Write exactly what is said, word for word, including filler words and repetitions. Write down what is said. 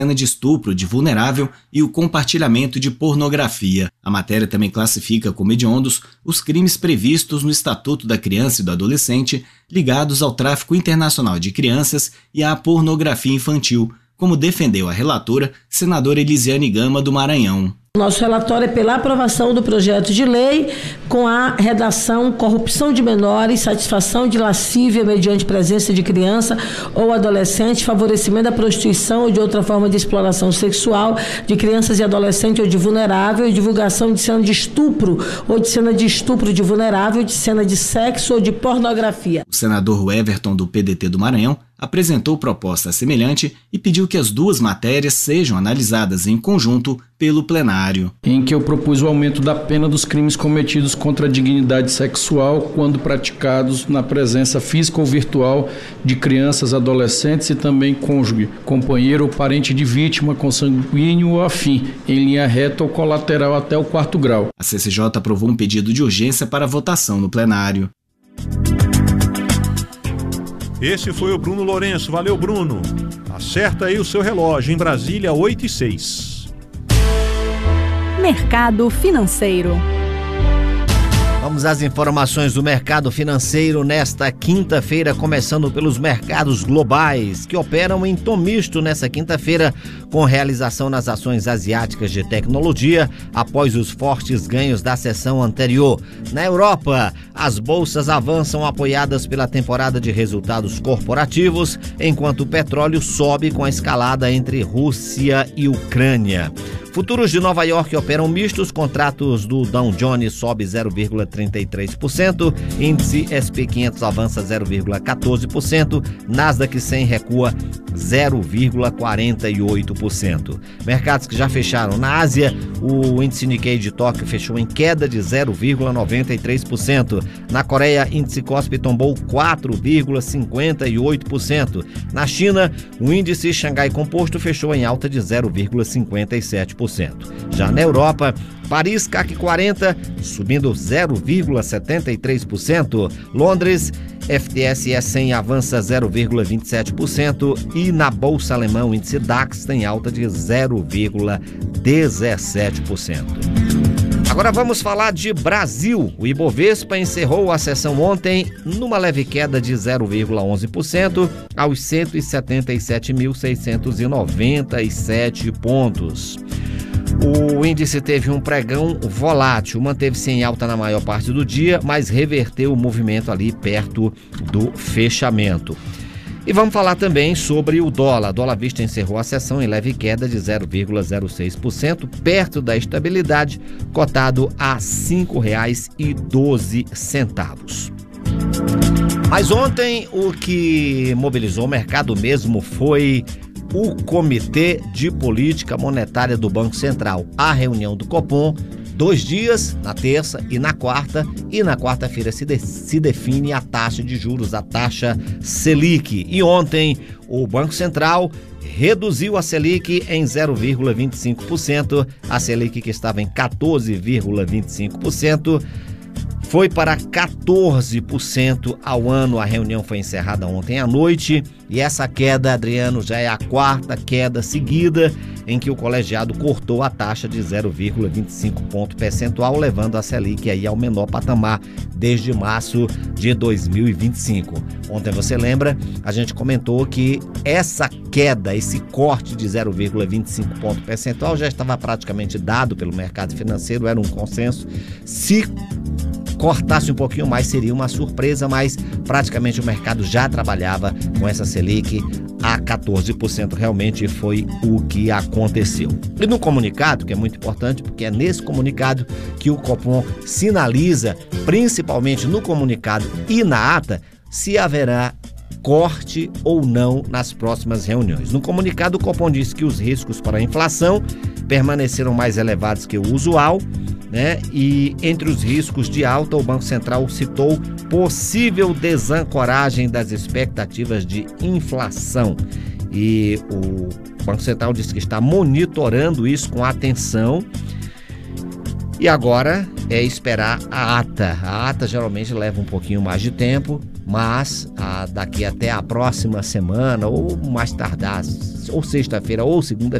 cena de estupro de vulnerável e o compartilhamento de pornografia. A matéria também classifica como hediondos os crimes previstos no Estatuto da Criança e do Adolescente ligados ao tráfico internacional de crianças e à pornografia infantil, como defendeu a relatora, senadora Elisiane Gama, do Maranhão. Nosso relatório é pela aprovação do projeto de lei com a redação corrupção de menores, satisfação de lascívia mediante presença de criança ou adolescente, favorecimento da prostituição ou de outra forma de exploração sexual de crianças e adolescentes ou de vulnerável, e divulgação de cena de estupro ou de cena de estupro de vulnerável, de cena de sexo ou de pornografia. O senador Everton, do P D T do Maranhão, apresentou proposta semelhante e pediu que as duas matérias sejam analisadas em conjunto pelo plenário. Em que eu propus o aumento da pena dos crimes cometidos contra a dignidade sexual quando praticados na presença física ou virtual de crianças, adolescentes e também cônjuge, companheiro ou parente de vítima, consanguíneo ou afim, em linha reta ou colateral até o quarto grau. A C C J aprovou um pedido de urgência para votação no plenário. Esse foi o Bruno Lourenço. Valeu, Bruno. Acerta aí o seu relógio. Em Brasília, oito e seis. Mercado financeiro. Vamos às informações do mercado financeiro nesta quinta-feira, começando pelos mercados globais, que operam em tom misto nesta quinta-feira, com realização nas ações asiáticas de tecnologia, após os fortes ganhos da sessão anterior. Na Europa, as bolsas avançam apoiadas pela temporada de resultados corporativos, enquanto o petróleo sobe com a escalada entre Rússia e Ucrânia. Futuros de Nova York operam mistos, contratos do Dow Jones sobe zero vírgula trinta e três por cento, índice S e P quinhentos avança zero vírgula quatorze por cento, Nasdaq cem recua zero vírgula quarenta e oito por cento. Mercados que já fecharam na Ásia, o índice Nikkei de Tóquio fechou em queda de zero vírgula noventa e três por cento. Na Coreia, índice Kospi tombou quatro vírgula cinquenta e oito por cento. Na China, o índice Xangai Composto fechou em alta de zero vírgula cinquenta e sete por cento. Já na Europa, Paris C A C quarenta subindo zero vírgula setenta e três por cento. Londres, F T S E cem avança zero vírgula vinte e sete por cento e na bolsa alemã o índice DAX tem alta de zero vírgula dezessete por cento. Agora vamos falar de Brasil. O Ibovespa encerrou a sessão ontem numa leve queda de zero vírgula onze por cento aos cento e setenta e sete mil seiscentos e noventa e sete pontos. O índice teve um pregão volátil, manteve-se em alta na maior parte do dia, mas reverteu o movimento ali perto do fechamento. E vamos falar também sobre o dólar. O dólar vista encerrou a sessão em leve queda de zero vírgula zero seis por cento, perto da estabilidade, cotado a cinco reais e doze centavos. Mas ontem o que mobilizou o mercado mesmo foi o Comitê de Política Monetária do Banco Central. A reunião do Copom, dois dias, na terça e na quarta, e na quarta-feira se, de, se define a taxa de juros, a taxa Selic. E ontem o Banco Central reduziu a Selic em zero vírgula vinte e cinco por cento, a Selic que estava em quatorze vírgula vinte e cinco por cento, foi para quatorze por cento ao ano. A reunião foi encerrada ontem à noite e essa queda, Adriano, já é a quarta queda seguida em que o colegiado cortou a taxa de zero vírgula vinte e cinco ponto percentual, levando a Selic aí ao menor patamar desde março de dois mil e vinte e cinco. Ontem, você lembra, a gente comentou que essa queda, esse corte de zero vírgula vinte e cinco ponto percentual já estava praticamente dado pelo mercado financeiro, era um consenso. Se cortasse um pouquinho mais seria uma surpresa, mas praticamente o mercado já trabalhava com essa Selic a quatorze por cento, realmente foi o que aconteceu. E no comunicado, que é muito importante, porque é nesse comunicado que o Copom sinaliza, principalmente no comunicado e na ata, se haverá corte ou não nas próximas reuniões. No comunicado, o Copom disse que os riscos para a inflação permaneceram mais elevados que o usual, né? E entre os riscos de alta, o Banco Central citou possível desancoragem das expectativas de inflação. E o Banco Central disse que está monitorando isso com atenção. E agora é esperar a ata. A ata geralmente leva um pouquinho mais de tempo, mas ah, daqui até a próxima semana, ou mais tardar, ou sexta-feira ou segunda-feira,